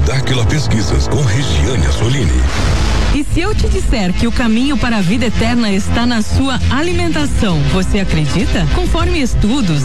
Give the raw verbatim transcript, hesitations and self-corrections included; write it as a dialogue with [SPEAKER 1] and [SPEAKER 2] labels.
[SPEAKER 1] Dáquila Pesquisas com Regiane Assolini.
[SPEAKER 2] E se eu te disser que o caminho para a vida eterna está na sua alimentação, você acredita? Conforme estudos,